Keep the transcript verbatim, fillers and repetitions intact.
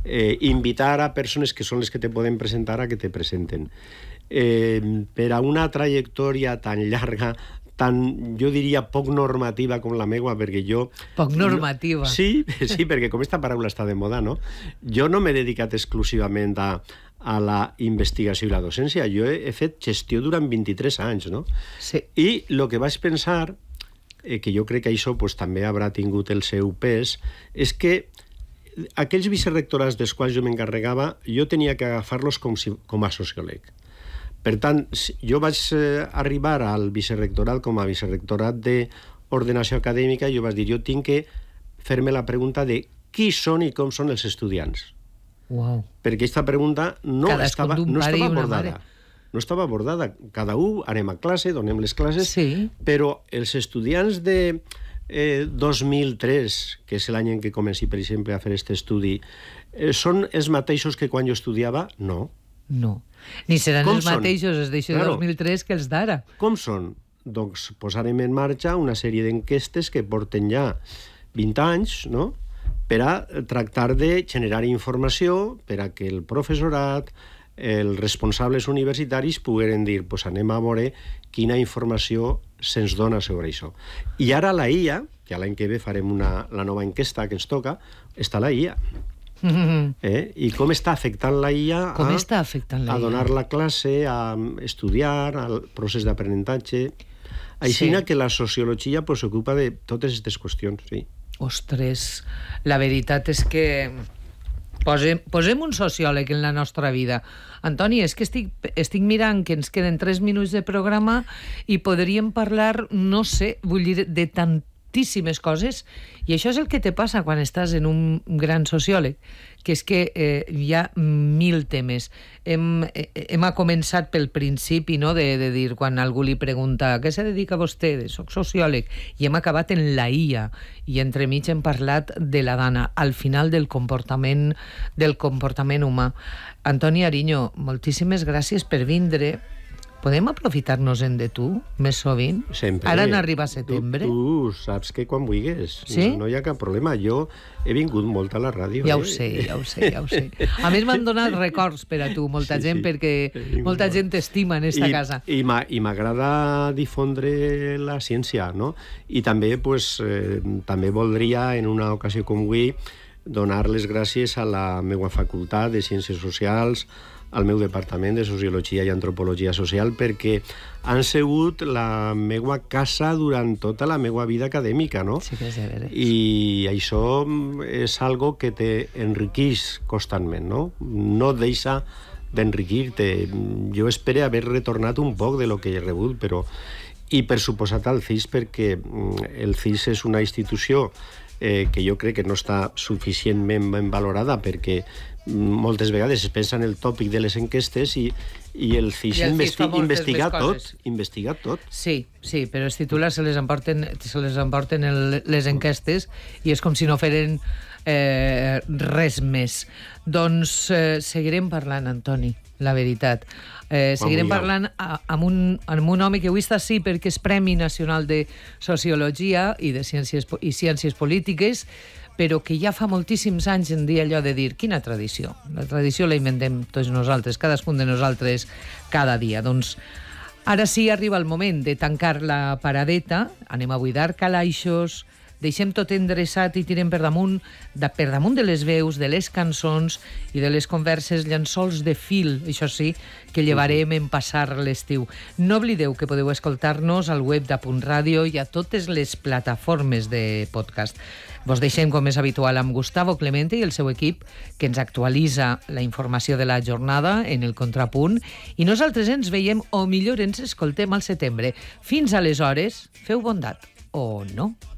eh, invitar a persones que són les que te poden presentar a que te presenten. Eh, per a una trajectòria tan llarga, tan, jo diria, poc normativa com la meua, perquè jo... Poc normativa. No, sí, sí, perquè com esta paraula està de moda, no? Jo no m'he dedicat exclusivament a, a la investigació i la docència. Jo he, he fet gestió durant vint-i-tres anys, no? Sí. I el que vaig pensar, eh, que jo crec que això pues, també haurà tingut el seu pes, és que aquells vicerrectorats dels quals jo m'encarregava, jo tenia que agafar-los com, si, com a sociòleg. Per tant, jo vaig eh, arribar al vicerrectorat com a vicerrectorat d'ordenació acadèmica i jo vaig dir, jo tinc que fer-me la pregunta de qui són i com són els estudiants. Wow. Perquè aquesta pregunta no estava, no estava abordada. No estava abordada. Cada un anem a classe, donem les classes, sí. Però els estudiants de eh, dos mil tres, que és l'any en què comenci, per exemple, a fer aquest estudi, eh, són els mateixos que quan jo estudiava? No. No. Ni seran Com els són? mateixos els d'això de Claro. dos mil tres que els d'ara. Com són? Doncs posarem en marxa una sèrie d'enquestes que porten ja vint anys, no?, per a tractar de generar informació per a que el professorat, els responsables universitaris pogueren dir, pues anem a veure quina informació se'ns dona sobre això. I ara la I A, que l'any que ve farem una, la nova enquesta que ens toca, està la I A. Mm-hmm. Eh? I com està afectant la I A, com a, està afectant la I A? a donar la classe, a estudiar, al procés d'aprenentatge. Així Sí. que la sociologia pues, s'ocupa de totes aquestes qüestions, sí. Ostres, la veritat és que posem, posem un sociòleg en la nostra vida. Antoni, és que estic, estic mirant que ens queden tres minuts de programa i podríem parlar, no sé, vull dir, de tantíssimes coses, i això és el que te passa quan estàs en un gran sociòleg, que és que eh, hi ha mil temes. Hem, hem començat pel principi, no?, de, de dir, quan algú li pregunta a què se dedica vostè? Soc sociòleg. I hem acabat en la I A, i entremig hem parlat de la Dana, al final del comportament, del comportament humà. Antoni Ariño, moltíssimes gràcies per vindre. Podem aprofitar-nos-en de tu més sovint? Sempre. Ara n'arriba setembre. Tu, tu saps que quan vulguis. Sí? No hi ha cap problema. Jo he vingut molt a la ràdio. Ja eh? ho sé, ja ho sé, ja ho sé. A més, m'han donat records per a tu, molta Sí, gent, sí. perquè molta gent t'estima en esta I, casa. I, m'a- i m'agrada difondre la ciència, no? I també, pues, eh, també voldria, en una ocasió com avui, donar les gràcies a la meva facultat de Ciències Socials, al meu departament de Sociologia i Antropologia Social, perquè han sigut la meva casa durant tota la meva vida acadèmica, no? Sí que és de veres. I això és algo que t'enriqueix constantment, no? No deixa d'enriquir-te. Jo espero haver retornat un poc de lo que he rebut, però... I per suposat al C I S, perquè el C I S és una institució eh, que jo crec que no està suficientment ben valorada, perquè moltes vegades es pensa en el tòpic de les enquestes i, i el C I S, I el C I S fa moltes investiga més tot, coses. investiga tot. Sí, sí, però els titulars se les emporten, se les emporten el, les enquestes i és com si no feren eh, res més. Doncs eh, seguirem parlant, Antoni, la veritat. Eh, seguirem parlant a, amb, un, amb un home que avui està sí perquè és Premi Nacional de Sociologia i de Ciències, i Ciències Polítiques, però que ja fa moltíssims anys en dia allò de dir, quina tradició? La tradició la inventem tots nosaltres, cadascun de nosaltres cada dia. Doncs ara sí arriba el moment de tancar la paradeta, anem a buidar calaixos, deixem tot endreçat i tirem per damunt, de, per damunt de les veus, de les cançons i de les converses, llençols de fil, això sí, que llevarem en passar l'estiu. No oblideu que podeu escoltar-nos al web d'Apunt Ràdio i a totes les plataformes de podcast. Vos deixem, com és habitual, amb Gustavo Clemente i el seu equip, que ens actualitza la informació de la jornada en el Contrapunt, i nosaltres ens veiem, o millor ens escoltem al setembre. Fins aleshores, feu bondat, o no.